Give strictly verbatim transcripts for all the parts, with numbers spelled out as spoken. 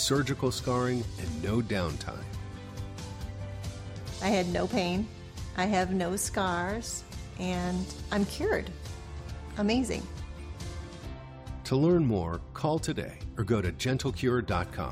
surgical scarring, and no downtime. I had no pain. I have no scars, and I'm cured. Amazing. To learn more, call today or go to gentle cure dot com.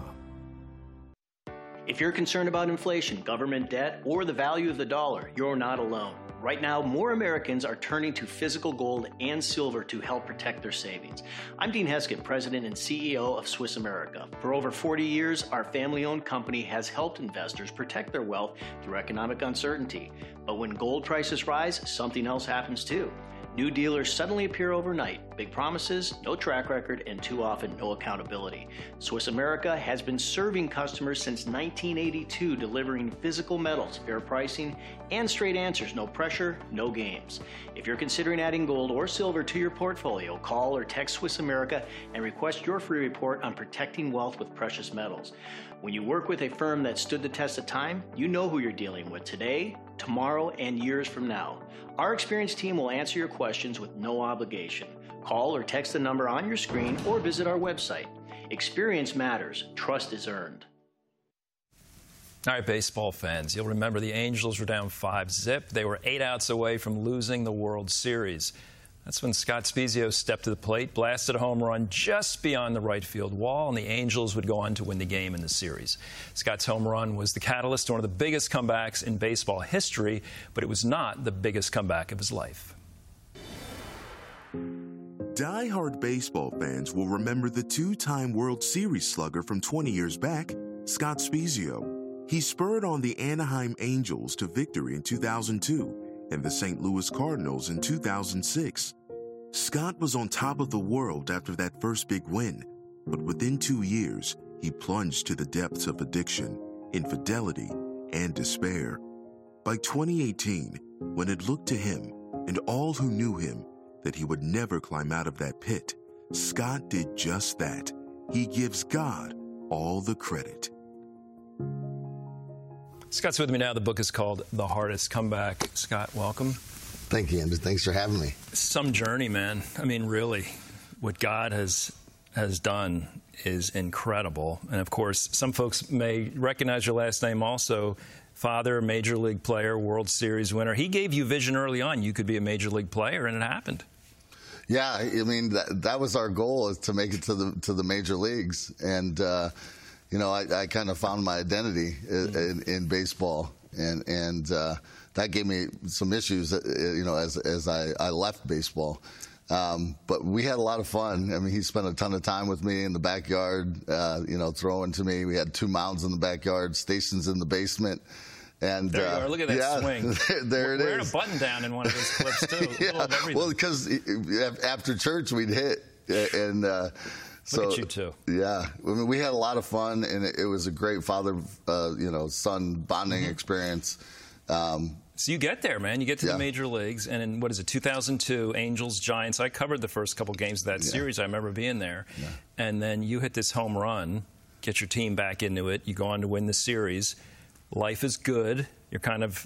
If you're concerned about inflation, government debt, or the value of the dollar, you're not alone. Right now, more Americans are turning to physical gold and silver to help protect their savings. I'm Dean Heskin, President and C E O of Swiss America. For over forty years, our family-owned company has helped investors protect their wealth through economic uncertainty. But when gold prices rise, something else happens too. New dealers suddenly appear overnight. Big promises, no track record, and too often no accountability. Swiss America has been serving customers since nineteen eighty-two, delivering physical metals, fair pricing, and straight answers. No pressure, no games. If you're considering adding gold or silver to your portfolio, call or text Swiss America and request your free report on protecting wealth with precious metals. When you work with a firm that stood the test of time, you know who you're dealing with today, tomorrow, and years from now. Our experienced team will answer your questions with no obligation. Call or text the number on your screen or visit our website. Experience matters. Trust is earned. All right, baseball fans, you'll remember the Angels were down five zip. They were eight outs away from losing the World Series. That's when Scott Spiezio stepped to the plate, blasted a home run just beyond the right field wall, and the Angels would go on to win the game in the series. Scott's home run was the catalyst to one of the biggest comebacks in baseball history, but it was not the biggest comeback of his life. Die-hard baseball fans will remember the two-time World Series slugger from twenty years back, Scott Spiezio. He spurred on the Anaheim Angels to victory in two thousand two and the Saint Louis Cardinals in two thousand six. Scott was on top of the world after that first big win, but within two years, he plunged to the depths of addiction, infidelity, and despair. By twenty eighteen, when it looked to him and all who knew him that he would never climb out of that pit, Scott did just that. He gives God all the credit. Scott's with me now. The book is called The Hardest Comeback. Scott, welcome. Thank you, Andrew. Thanks for having me. Some journey, man. I mean, really, what God has has done is incredible. And, of course, some folks may recognize your last name also. Father, major league player, World Series winner. He gave you vision early on. You could be a major league player, and it happened. Yeah, I mean, that, that was our goal, is to make it to the to the major leagues. And, uh, you know, I, I kind of found my identity in, in, in baseball. And, and uh, that gave me some issues, you know, as, as I, I left baseball. Um, but we had a lot of fun. I mean, he spent a ton of time with me in the backyard, uh, you know, throwing to me. We had two mounds in the backyard, stations in the basement. And there you uh, are. Look at that yeah, swing. there, there it Wearing is. Wearing a button down in one of those clips, too. Yeah. Well, because after church, we'd hit. And uh, so, look at you, too. Yeah. I mean, we had a lot of fun, and it, it was a great father, uh, you know, son bonding mm-hmm. experience. Um, So you get there, man. You get to yeah. the major leagues, and in, what is it, two thousand two, Angels, Giants. I covered the first couple games of that yeah. series. I remember being there. Yeah. And then you hit this home run, get your team back into it. You go on to win the series. Life is good. You're kind of,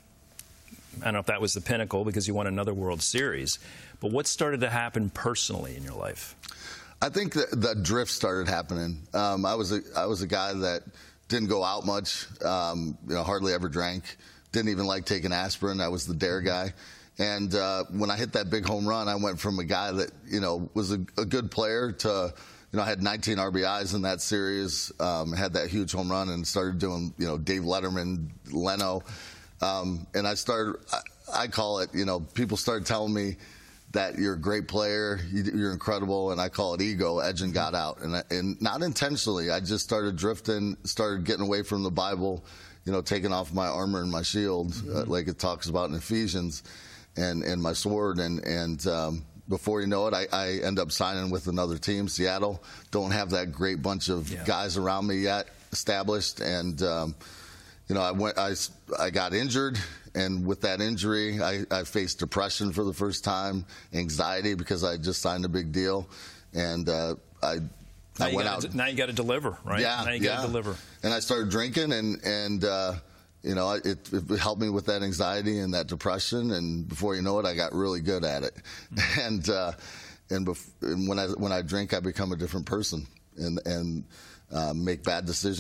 I don't know if that was the pinnacle because you won another World Series. But what started to happen personally in your life? I think the, the drift started happening. Um, I was a I was a guy that didn't go out much, um, you know, hardly ever drank. Didn't even like taking aspirin. I was the dare guy. And uh, when I hit that big home run, I went from a guy that, you know, was a, a good player to, you know, I had nineteen R B Is in that series, um, had that huge home run, and started doing, you know, Dave Letterman, Leno. Um, and I started, I, I call it, you know, people started telling me that you're a great player, you, you're incredible, and I call it ego, edging God out. And, I, and not intentionally, I just started drifting, started getting away from the Bible, you know, taking off my armor and my shield, mm-hmm. uh, like it talks about in Ephesians, and, and my sword. And, and um, before you know it, I, I end up signing with another team, Seattle. Don't have that great bunch of yeah. guys around me yet established. And, um, you know, I went, I, I got injured. And with that injury, I, I faced depression for the first time, anxiety because I just signed a big deal. And uh, I Now I went gotta, out. Now you got to deliver, right? Yeah, now you yeah. got to deliver. And I started drinking, and and uh, you know, it, it helped me with that anxiety and that depression. And before you know it, I got really good at it. Mm-hmm. And uh, and, bef- and when I when I drink, I become a different person, and and uh, make bad decisions.